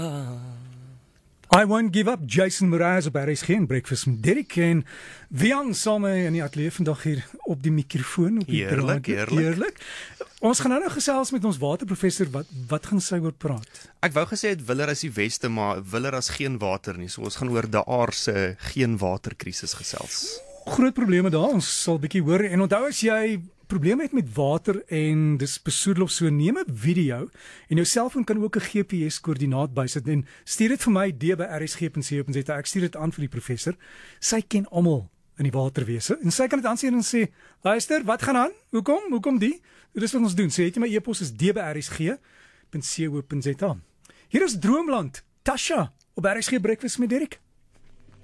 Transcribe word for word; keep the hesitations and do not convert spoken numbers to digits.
I Won't Give Up, Jason Mraz op R S G en Breakfast met Derek en Wian saam in die ateljee vandag hier op die mikrofoon op die Heerlik, draad. heerlik. Heerlik. Ons gaan nou nou gesels met ons waterprofessor. Wat wat gaan sy oor praat? Ek wou gesê het Willer is die Weste, maar Willer is geen water nie. So ons gaan oor die Aar se geen waterkrisis gesels. Groot probleme daar. Ons sal 'n bietjie hoor en onthou as jy probleme het met water en dis besoedel of so, neem 'n video en jou selfoon kan ook 'n G P S koördinaat bysit en stuur dit vir my d by r s g punt c o punt z a. Ek stuur dit aan vir die professor. Sy ken almal in die waterwese en sy kan dit aansien en sê, luister, wat gaan aan? Hoekom? Hoekom die? Dis wat ons doen. Sê, het jy my e-pos is d by r s g punt c o punt z a. Hier is Droomland, Tasha op R S G Breakfast met Derek.